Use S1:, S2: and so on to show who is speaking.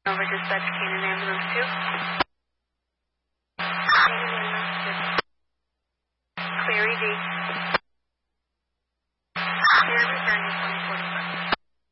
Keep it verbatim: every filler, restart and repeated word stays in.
S1: Over dispatch, Canaan ambulance two. Clear E D.